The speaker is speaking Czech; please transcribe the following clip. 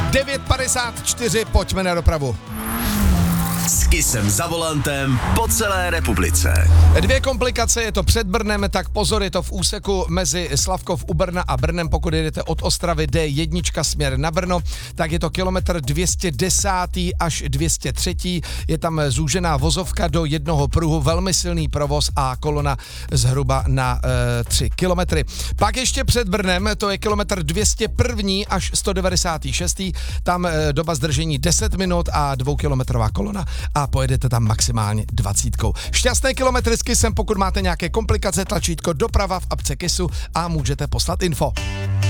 9:54, pojďme na dopravu. S Kissem za volantem po celé republice. 2 komplikace, je to před Brnem, tak pozor, je to v úseku mezi Slavkov u Brna a Brnem, pokud jedete od Ostravy D1 směr na Brno, tak je to kilometr 210 až 203, je tam zúžená vozovka do jednoho pruhu, velmi silný provoz a kolona zhruba na 3 kilometry. Pak ještě před Brnem, to je kilometr 201 až 196, tam doba zdržení 10 minut a 2kilometrová kolona a pojedete tam maximálně 20. Šťastné kilometry s Kissem, pokud máte nějaké komplikace, tlačítko doprava v apce Kissu a můžete poslat info.